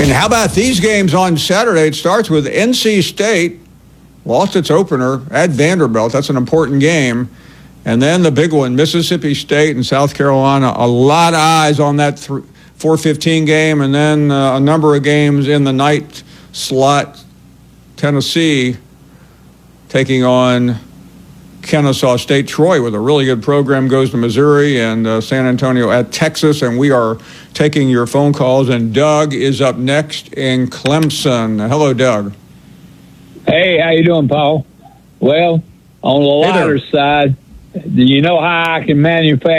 And how about these games on Saturday? It starts with NC State, lost its opener at Vanderbilt. That's an important game. And then the big one, Mississippi State and South Carolina. A lot of eyes on that 4:15 game, and then a number of games in the night slot. Tennessee taking on Kennesaw State. Troy, with a really good program, goes to Missouri, and San Antonio at Texas. And we are taking your phone calls, and Doug is up next in Clemson. Hello, Doug. Hey, how you doing, Paul? Well, on the lighter side, do you know how I can manufacture